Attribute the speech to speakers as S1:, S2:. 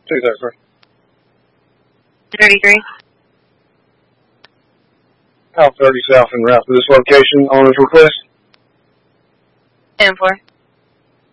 S1: 233.
S2: 33.
S1: South 30 South en route to this location. Owner's request.
S2: 10-4.